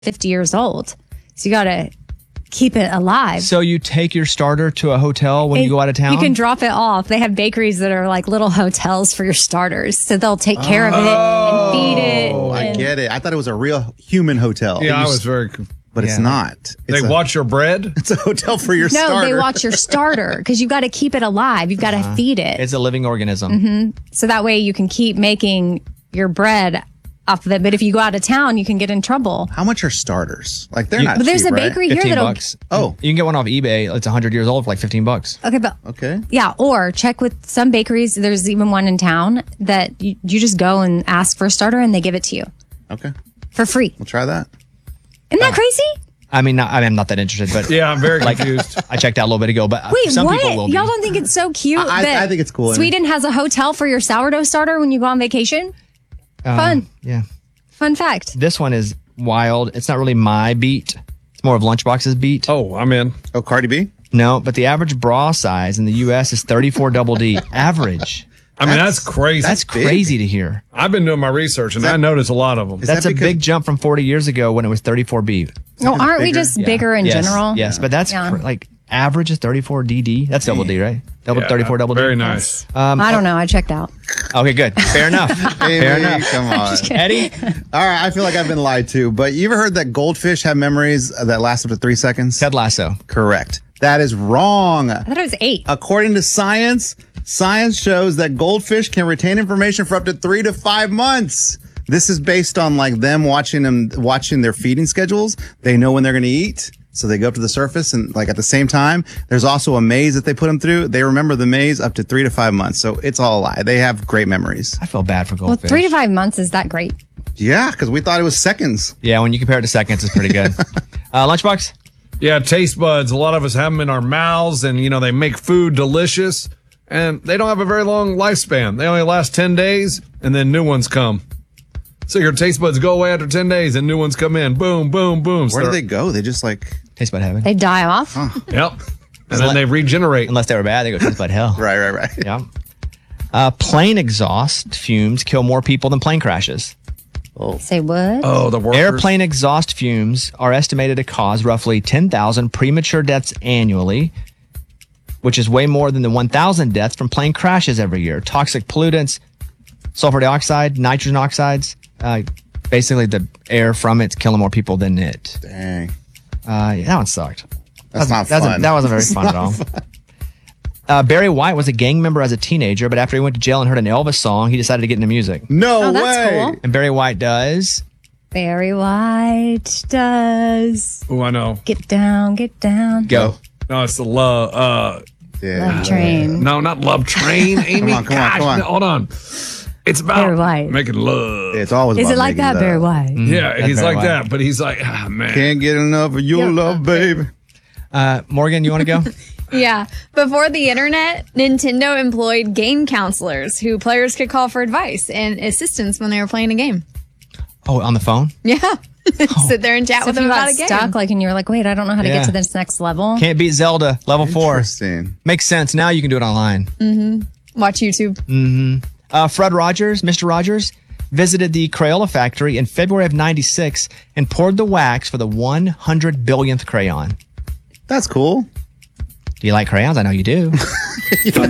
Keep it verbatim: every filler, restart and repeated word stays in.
fifty years old. So you got to keep it alive. So you take your starter to a hotel when It- you go out of town? You can drop it off. They have bakeries that are like little hotels for your starters. So they'll take care of it and feed it. Oh, I and- get it. I thought it was a real human hotel. Yeah, I was very. But it's Yeah. not. They It's a, watch your bread. It's a hotel for your No, starter. they watch your starter because you've got to keep it alive. You've got to feed it. It's a living organism. Mm-hmm. So that way you can keep making your bread off of it. But if you go out of town, you can get in trouble. How much are starters? Like they're You- not But there's cheap, a right? bakery here fifteen that'll. bucks. Oh. You can get one off eBay. It's one hundred years old for like fifteen bucks. Okay, but Okay. yeah, or check with some bakeries. There's even one in town that you, you just go and ask for a starter and they give it to you Okay. for free. We'll try that. Isn't that crazy? I mean, not, I mean, I'm not that interested, but Yeah, I'm very like confused. I checked out a little bit ago, but Wait, some what? people will be. Y'all don't think it's so cute? I- that I think it's cool. Sweden has a hotel for your sourdough starter when you go on vacation. Um, Fun. Yeah. Fun fact. This one is wild. It's not really my beat. It's more of Lunchbox's beat. Oh, I'm in. Oh, Cardi B? No, but the average bra size in the U S is thirty-four double D. Average. I mean, that's, crazy. That's big. crazy to hear. I've been doing my research, and that- I noticed a lot of them. Is That's that a because- big jump from forty years ago when it was thirty-four B. No, aren't we bigger? just Yeah. bigger in Yes, general? Yes, but that's Yeah. cr- like average is thirty-four D D. That's double D, right? Double Yeah, thirty-four double D. Very nice. Um, I don't know. I checked out. Okay, good. Fair enough. Fair Amy, enough. come on. Eddie, All right, I feel like I've been lied to, but you ever heard that goldfish have memories that last up to three seconds? Ted Lasso. Correct. That is wrong. I thought it was eight. According to science, science shows that goldfish can retain information for up to three to five months. This is based on like them watching them watching their feeding schedules. They know when they're going to eat, so they go up to the surface and like at the same time. There's also a maze that they put them through. They remember the maze up to three to five months. So it's all a lie. They have great memories. I feel bad for Well, goldfish. three to five months is that great? Yeah, because we thought it was seconds. Yeah, when you compare it to seconds, it's pretty good. uh, Lunchbox? Yeah, taste buds. A lot of us have them in our mouths, and, you know, they make food delicious, and they don't have a very long lifespan. They only last ten days, and then new ones come. So your taste buds go away after ten days, and new ones come in. Boom, boom, boom. So Where do they're- they go? They just like Taste bud heaven. They die off. Yep. And then they regenerate. Unless they were bad, they go taste bud hell. right, right, right. Yeah. Uh, plane exhaust fumes kill more people than plane crashes. Say what? Oh, the workers. Airplane exhaust fumes are estimated to cause roughly ten thousand premature deaths annually, which is way more than the one thousand deaths from plane crashes every year. Toxic pollutants, sulfur dioxide, nitrogen oxides, uh, basically the air from it's killing more people than it. Dang, Uh, yeah, that one sucked. that's not That wasn't, fun. that wasn't very That's fun at not all. fun. Uh, Barry White was a gang member as a teenager, but after he went to jail and heard an Elvis song, he decided to get into music. No Oh, that's way. cool. And Barry White does. Barry White does. Oh, I know. Get down, get down. Go. No, it's the love. Uh, Yeah. Love Train. no, not love train, Amy. Come on, come on, Gosh, come on. no, hold on. It's about Barry White. making love. It's always Is about it like making that, love. Barry White? Yeah, That's he's Barry like White. that, but he's like, ah, man. Can't get enough of your Yeah. love, baby. Uh, Morgan, you want to go? Yeah. Before the internet, Nintendo employed game counselors who players could call for advice and assistance when they were playing a game. Oh, on the phone? Yeah. Sit there and chat So with if them you about got a game. stuck, like, and you're like, wait, I don't know how to Yeah. get to this next level. Can't beat Zelda, level four. Interesting. Makes sense. Now you can do it online. Watch YouTube. Uh, Fred Rogers, Mister Rogers, visited the Crayola factory in February of ninety-six and poured the wax for the one hundred billionth crayon. That's cool. Do you like crayons? I know you do.